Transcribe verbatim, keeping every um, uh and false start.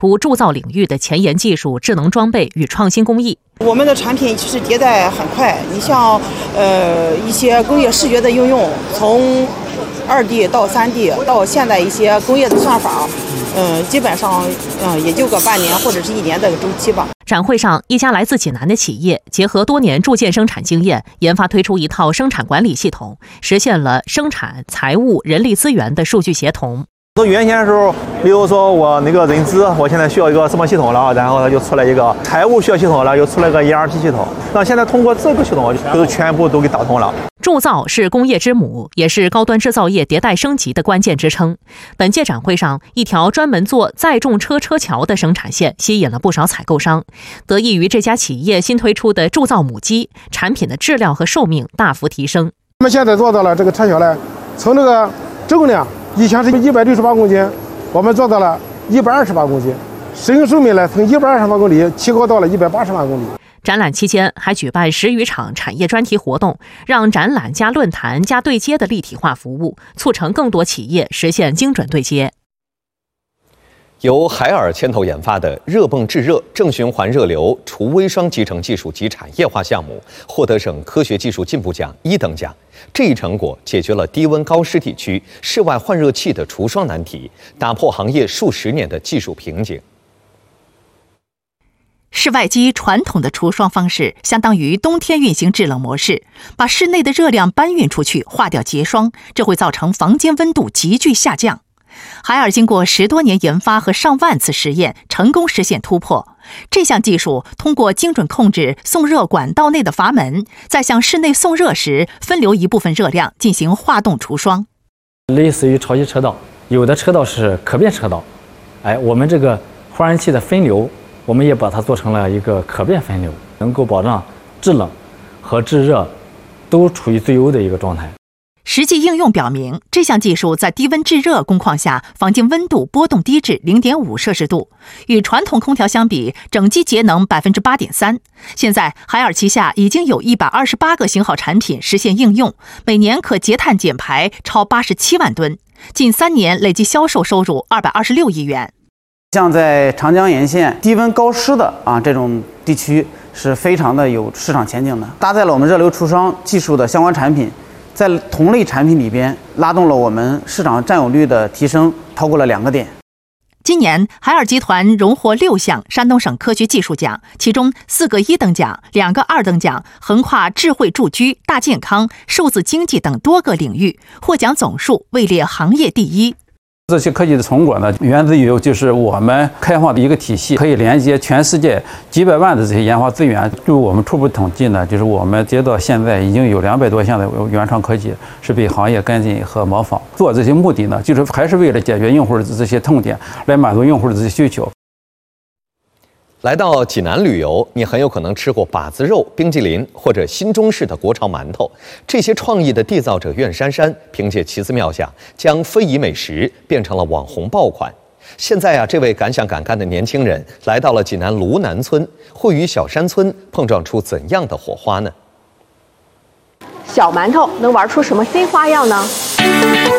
不铸造领域的前沿技术、智能装备与创新工艺。 我们的产品其实迭代很快，你像呃一些工业视觉的应用，从二 D 到三 D 到现在一些工业的算法，嗯，基本上嗯也就个半年或者是一年的周期吧。 展会上，一家来自济南的企业结合多年铸件生产经验，研发推出一套生产管理系统，实现了生产、财务、人力资源的数据协同。 从原先的时候，比如说我那个人资，我现在需要一个什么系统了，然后它就出来一个财务需要系统了，又出来一个 E R P 系统。那现在通过这个系统，就全部都给打通了。 铸造是工业之母，也是高端制造业迭代升级的关键支撑。本届展会上，一条专门做载重车车桥的生产线吸引了不少采购商。得益于这家企业新推出的铸造母机，产品的质量和寿命大幅提升。 我们现在做到了这个车桥呢，从这个重量以前是一百六十八公斤，我们做到了一百二十八公斤，使用寿命呢从一百二十八公里提高到了一百八十万公里。 展览期间还举办十余场产业专题活动，让展览加论坛加对接的立体化服务，促成更多企业实现精准对接。 由海尔牵头研发的热泵制热正循环热流除微霜集成技术及产业化项目获得省科学技术进步奖一等奖。这一成果解决了低温高湿地区室外换热器的除霜难题，打破行业数十年的技术瓶颈。 室外机传统的除霜方式相当于冬天运行制冷模式，把室内的热量搬运出去，化掉结霜，这会造成房间温度急剧下降。海尔经过十多年研发和上万次实验，成功实现突破。这项技术通过精准控制送热管道内的阀门，在向室内送热时分流一部分热量进行化冻除霜。 类似于潮汐车道，有的车道是可变车道，哎，我们这个换热器的分流，我们也把它做成了一个可变分流，能够保障制冷和制热都处于最优的一个状态。 实际应用表明，这项技术在低温制热工况下，房间温度波动低至 零点五摄氏度，与传统空调相比，整机节能 百分之八点三。现在海尔旗下已经有一百二十八个型号产品实现应用，每年可节碳减排超八十七万吨，近三年累计销售收入二百二十六亿元。 像在长江沿线低温高湿的啊这种地区是非常的有市场前景的，搭载了我们热流除霜技术的相关产品，在同类产品里边拉动了我们市场占有率的提升，超过了两个点。 今年海尔集团荣获六项山东省科学技术奖，其中四个一等奖，两个二等奖，横跨智慧住居、大健康、数字经济等多个领域，获奖总数位列行业第一。 这些科技的成果呢，源自于就是我们开放的一个体系，可以连接全世界几百万的这些研发资源。就我们初步统计呢，就是我们截到现在已经有两百多项的原创科技是被行业跟进和模仿。做这些目的呢，就是还是为了解决用户的这些痛点，来满足用户的这些需求。 来到济南旅游，你很有可能吃过把子肉、冰激凌或者新中式的国潮馒头。这些创意的缔造者苑珊珊，凭借奇思妙想，将非遗美食变成了网红爆款。现在啊，这位敢想敢干的年轻人来到了济南卢南村，会与小山村碰撞出怎样的火花呢？ 小馒头能玩出什么新花样呢？